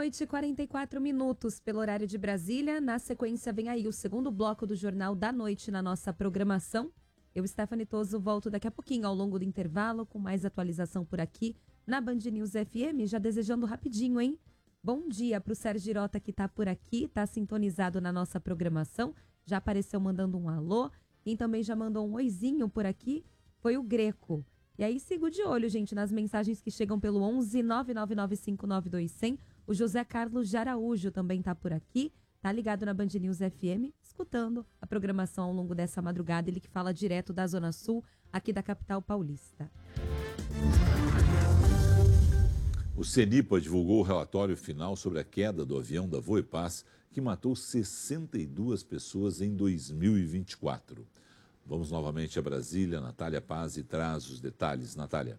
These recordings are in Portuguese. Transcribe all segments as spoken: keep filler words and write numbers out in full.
noite e quarenta e quatro minutos pelo horário de Brasília. Na sequência vem aí o segundo bloco do Jornal da Noite na nossa programação. Eu, Stephanie Toso, volto daqui a pouquinho ao longo do intervalo com mais atualização por aqui na Band News F M. Já desejando rapidinho, hein? Bom dia para o Sérgio Girota que tá por aqui, tá sintonizado na nossa programação. Já apareceu mandando um alô. Quem também já mandou um oizinho por aqui foi o Greco. E aí, siga de olho, gente, nas mensagens que chegam pelo onze nove nove nove cinco nove dois zero zero. O José Carlos de Araújo também tá por aqui, tá ligado na Band News F M, escutando a programação ao longo dessa madrugada. Ele que fala direto da Zona Sul, aqui da capital paulista. O CENIPA divulgou o relatório final sobre a queda do avião da Voepaz, que matou sessenta e duas pessoas em dois mil e vinte e quatro. Vamos novamente a Brasília. Natália Paz e traz os detalhes. Natália.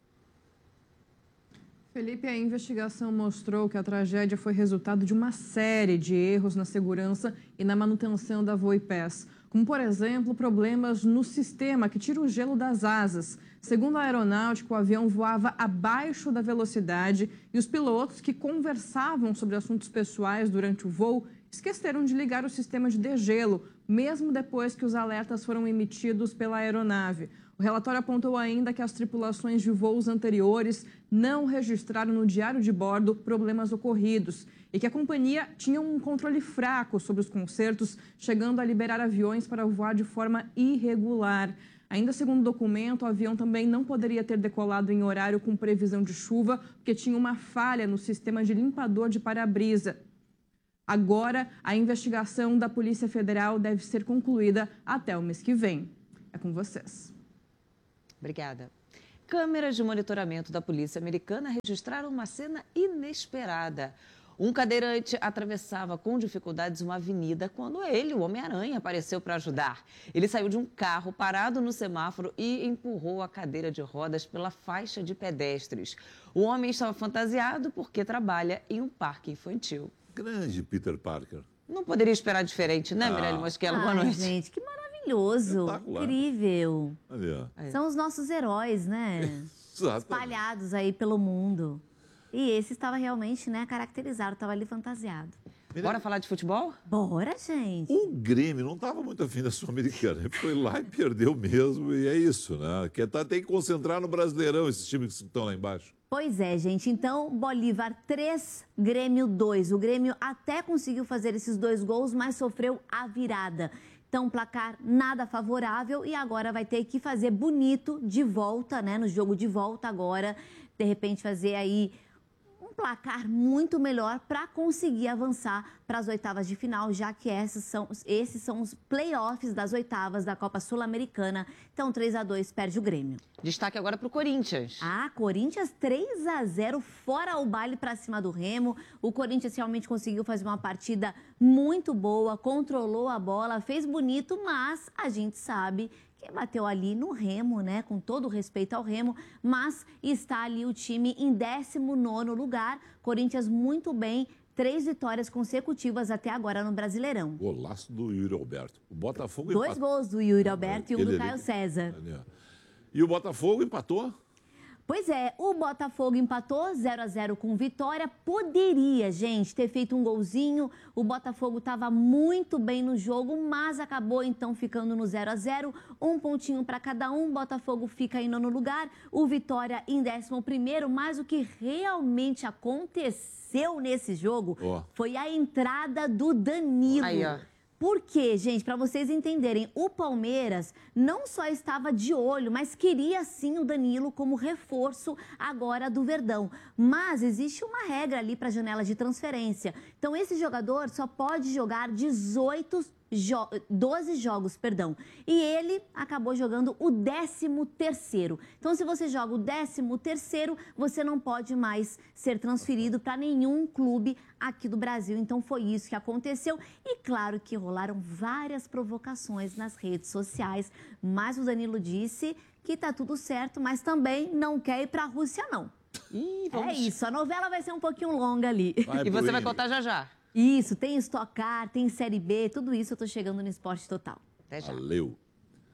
Felipe, a investigação mostrou que a tragédia foi resultado de uma série de erros na segurança e na manutenção da Voepaz, como, por exemplo, problemas no sistema que tira o gelo das asas. Segundo a aeronáutica, o avião voava abaixo da velocidade e os pilotos que conversavam sobre assuntos pessoais durante o voo esqueceram de ligar o sistema de degelo, mesmo depois que os alertas foram emitidos pela aeronave. O relatório apontou ainda que as tripulações de voos anteriores não registraram no diário de bordo problemas ocorridos e que a companhia tinha um controle fraco sobre os concertos, chegando a liberar aviões para voar de forma irregular. Ainda segundo o documento, o avião também não poderia ter decolado em horário com previsão de chuva, porque tinha uma falha no sistema de limpador de para-brisa. Agora, a investigação da Polícia Federal deve ser concluída até o mês que vem. É com vocês. Obrigada. Câmeras de monitoramento da polícia americana registraram uma cena inesperada. Um cadeirante atravessava com dificuldades uma avenida quando ele, o Homem-Aranha, apareceu para ajudar. Ele saiu de um carro parado no semáforo e empurrou a cadeira de rodas pela faixa de pedestres. O homem estava fantasiado porque trabalha em um parque infantil. Grande Peter Parker. Não poderia esperar diferente, né, Ah. Mirelle Mosquelo? Boa Ai, noite. gente, que maravilhoso. Incrível. Ali, ó. São os nossos heróis, né? Espalhados aí pelo mundo. E esse estava realmente, né, caracterizado, estava ali fantasiado. Bora falar de futebol? Bora, gente. O Grêmio não estava muito afim da Sul-Americana. Ele foi lá e perdeu mesmo, e é isso, né? Que tá, tem que concentrar no Brasileirão, esses times que estão lá embaixo. Pois é, gente. Então, Bolívar três, Grêmio dois. O Grêmio até conseguiu fazer esses dois gols, mas sofreu a virada. Então, placar nada favorável e agora vai ter que fazer bonito de volta, né? No jogo de volta agora, de repente fazer aí um placar muito melhor para conseguir avançar para as oitavas de final, já que esses são, esses são os playoffs das oitavas da Copa Sul-Americana. Então, três a dois perde o Grêmio. Destaque agora para o Corinthians. Ah, Corinthians três a zero, fora o baile para cima do Remo. O Corinthians realmente conseguiu fazer uma partida muito boa, controlou a bola, fez bonito, mas a gente sabe que bateu ali no Remo, né? Com todo o respeito ao Remo, mas está ali o time em décimo nono lugar. Corinthians muito bem, três vitórias consecutivas até agora no Brasileirão. Golaço do Yuri Alberto. O Botafogo Dois empatou. gols do Yuri Alberto e um Ele do ali. Caio César. Ali, ó. E o Botafogo empatou? Pois é, o Botafogo empatou zero a zero com Vitória. Poderia, gente, ter feito um golzinho. O Botafogo estava muito bem no jogo, mas acabou então ficando no zero a zero. Um pontinho para cada um. Botafogo fica em nono lugar. O Vitória em décimo primeiro. Mas o que realmente aconteceu nesse jogo Oh. foi a entrada do Danilo. Aí, ó. Por quê, gente? Para vocês entenderem, o Palmeiras não só estava de olho, mas queria sim o Danilo como reforço agora do Verdão. Mas existe uma regra ali para a janela de transferência. Então, esse jogador só pode jogar dezoito Jo- doze jogos, perdão. E ele acabou jogando o décimo terceiro. Então, se você joga o décimo terceiro, você não pode mais ser transferido para nenhum clube aqui do Brasil. Então, foi isso que aconteceu. E claro que rolaram várias provocações nas redes sociais. Mas o Danilo disse que tá tudo certo, mas também não quer ir para a Rússia, não. Ih, É isso, a novela vai ser um pouquinho longa ali. E você vai contar já já. Isso, tem Stock Car, tem Série B, tudo isso eu tô chegando no Esporte Total. Até já. Valeu.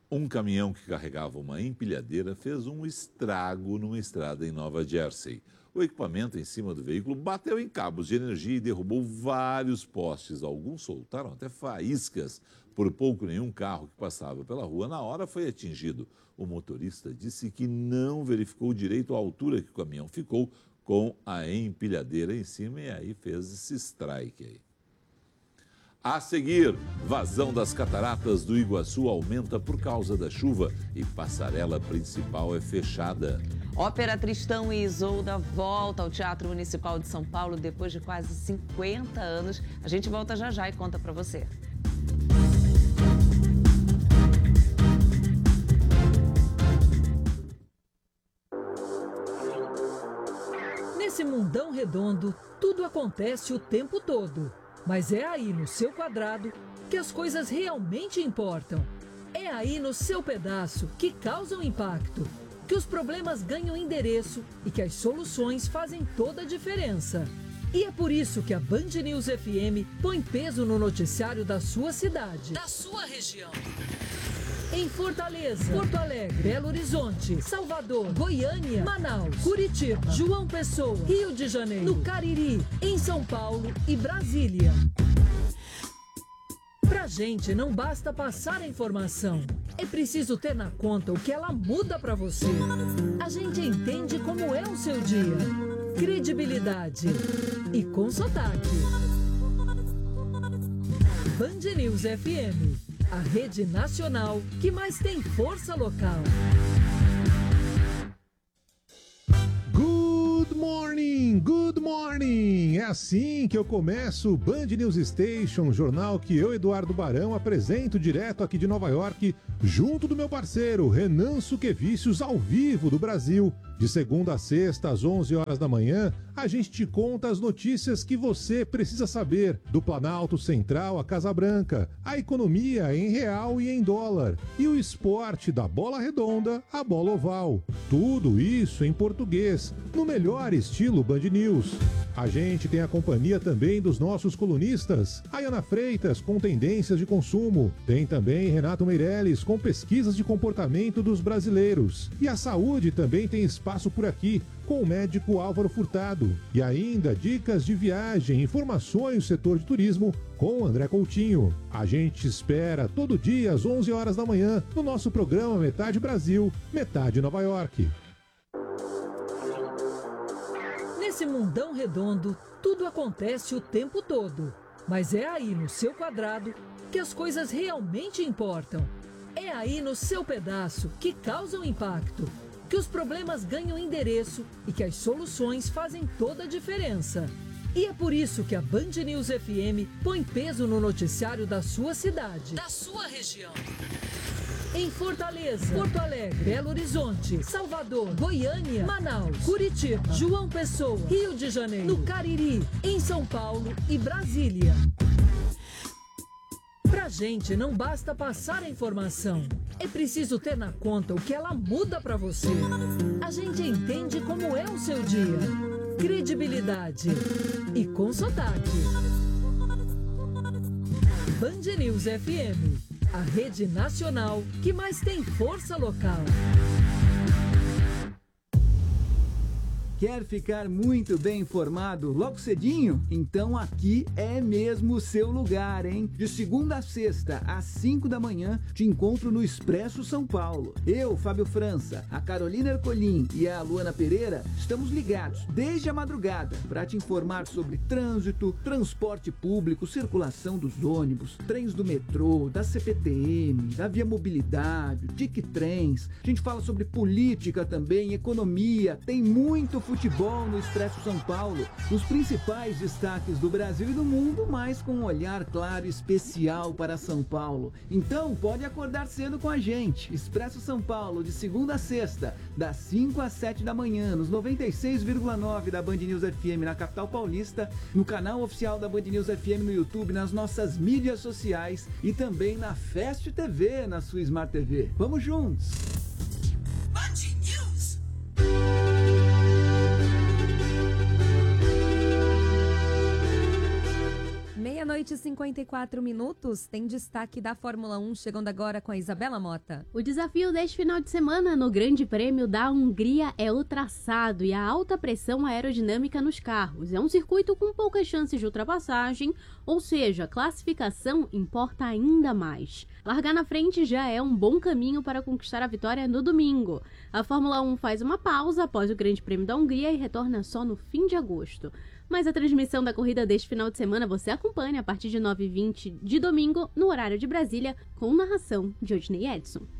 Um caminhão que carregava uma empilhadeira fez um estrago numa estrada em Nova Jersey. O equipamento em cima do veículo bateu em cabos de energia e derrubou vários postes. Alguns soltaram até faíscas. Por pouco, nenhum carro que passava pela rua na hora foi atingido. O motorista disse que não verificou direito a altura que o caminhão ficou com a empilhadeira em cima e aí fez esse strike aí. A seguir, vazão das cataratas do Iguaçu aumenta por causa da chuva e passarela principal é fechada. Ópera Tristão e Isolda volta ao Teatro Municipal de São Paulo depois de quase cinquenta anos. A gente volta já já e conta pra você. Nesse mundão redondo, tudo acontece o tempo todo. Mas é aí no seu quadrado que as coisas realmente importam. É aí no seu pedaço que causam impacto, que os problemas ganham endereço e que as soluções fazem toda a diferença. E é por isso que a Band News F M põe peso no noticiário da sua cidade, da sua região. Em Fortaleza, Porto Alegre, Belo Horizonte, Salvador, Goiânia, Manaus, Curitiba, João Pessoa, Rio de Janeiro, no Cariri, em São Paulo e Brasília. Pra gente não basta passar a informação, é preciso ter na conta o que ela muda pra você. A gente entende como é o seu dia, credibilidade e com sotaque. Band News F M. A rede nacional que mais tem força local. Good morning, good morning! É assim que eu começo o Band News Station, jornal que eu, Eduardo Barão, apresento direto aqui de Nova York, junto do meu parceiro Renan Suquevicius, ao vivo do Brasil. De segunda a sexta, às onze horas da manhã, a gente te conta as notícias que você precisa saber do Planalto Central à Casa Branca, a economia em real e em dólar, e o esporte da bola redonda à bola oval. Tudo isso em português, no melhor estilo Band News. A gente tem a companhia também dos nossos colunistas, Ayana Freitas com tendências de consumo, tem também Renato Meirelles com pesquisas de comportamento dos brasileiros. E a saúde também tem espaço por aqui, com o médico Álvaro Furtado. E ainda dicas de viagem, informações do setor de turismo com André Coutinho. A gente espera todo dia às onze horas da manhã no nosso programa Metade Brasil, Metade Nova York. Nesse mundão redondo, tudo acontece o tempo todo. Mas é aí no seu quadrado que as coisas realmente importam. É aí no seu pedaço que causam impacto, que os problemas ganham endereço e que as soluções fazem toda a diferença. E é por isso que a Band News F M põe peso no noticiário da sua cidade, da sua região. Em Fortaleza, Porto Alegre, Belo Horizonte, Salvador, Goiânia, Manaus, Curitiba, João Pessoa, Rio de Janeiro, no Cariri, em São Paulo e Brasília. Pra gente não basta passar a informação, é preciso ter na conta o que ela muda pra você. A gente entende como é o seu dia, credibilidade e com sotaque. Band News F M, a rede nacional que mais tem força local. Quer ficar muito bem informado logo cedinho? Então aqui é mesmo o seu lugar, hein? De segunda a sexta, às cinco da manhã, te encontro no Expresso São Paulo. Eu, Fábio França, a Carolina Ercolim e a Luana Pereira estamos ligados desde a madrugada para te informar sobre trânsito, transporte público, circulação dos ônibus, trens do metrô, da C P T M, da Via Mobilidade, Tic Trens. A gente fala sobre política também, economia, tem muito futebol no Expresso São Paulo, os principais destaques do Brasil e do mundo, mas com um olhar claro e especial para São Paulo. Então pode acordar cedo com a gente. Expresso São Paulo, de segunda a sexta, das cinco às sete da manhã, nos noventa e seis vírgula nove da Band News F M na capital paulista, no canal oficial da Band News F M no YouTube, nas nossas mídias sociais e também na Fast T V, na sua Smart T V. Vamos juntos! Band News! Meia-noite noite, cinquenta e quatro minutos. Tem destaque da Fórmula um, chegando agora com a Isabela Mota. O desafio deste final de semana no Grande Prêmio da Hungria é o traçado e a alta pressão aerodinâmica nos carros. É um circuito com poucas chances de ultrapassagem, ou seja, a classificação importa ainda mais. Largar na frente já é um bom caminho para conquistar a vitória no domingo. A Fórmula um faz uma pausa após o Grande Prêmio da Hungria e retorna só no fim de agosto. Mas a transmissão da corrida deste final de semana você acompanha a partir de nove e vinte de domingo, no horário de Brasília, com narração de Odinei Edson.